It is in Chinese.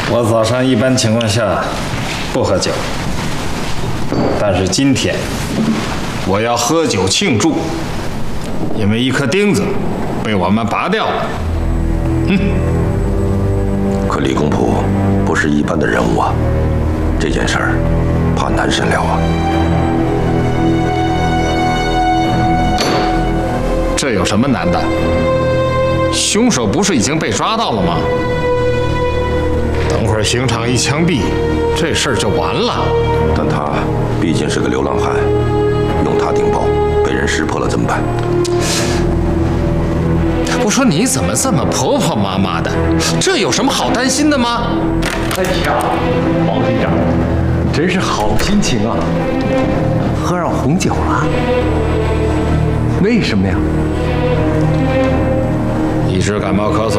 我早上一般情况下不喝酒，但是今天我要喝酒庆祝，因为一颗钉子被我们拔掉了。 可李公仆不是一般的人物啊，这件事儿怕难审了啊。 这有什么难的？凶手不是已经被抓到了吗？等会儿刑场一枪毙，这事儿就完了。 但他毕竟是个流浪汉，用他顶包，被人识破了怎么办？ 我说你怎么这么婆婆妈妈的？这有什么好担心的吗？ 哎呀，王队长，真是好心情啊！喝上红酒了？为什么呀？ 一直感冒咳嗽，